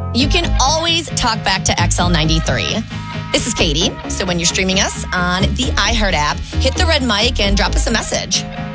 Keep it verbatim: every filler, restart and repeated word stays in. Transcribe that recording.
you can always talk back to X L ninety-three. This is Katie. So when you're streaming us on the iHeart app, hit the red mic and drop us a message.